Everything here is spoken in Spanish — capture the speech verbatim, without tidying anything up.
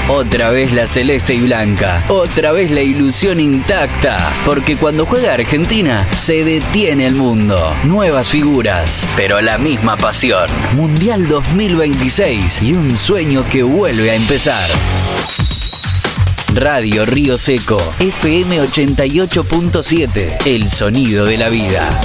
Otra vez la celeste y blanca. Otra vez la ilusión intacta. Porque cuando juega Argentina, se detiene el mundo. Nuevas figuras, pero la misma pasión. Mundial dos mil veintiséis y un sueño que vuelve a empezar. Radio Río Seco, F M ochenta y ocho punto siete. El sonido de la vida.